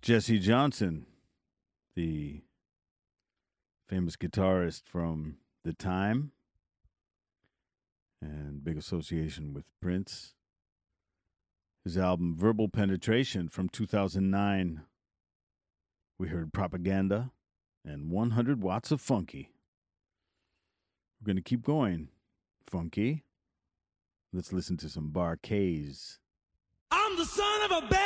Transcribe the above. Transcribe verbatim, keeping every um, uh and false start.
Jesse Johnson, the famous guitarist from The Time and big association with Prince. His album Verbal Penetration from two thousand nine. We heard Propaganda and one hundred Watts of Funky. We're going to keep going. Funky. Let's listen to some Bar-Kays. I'm the son of a bad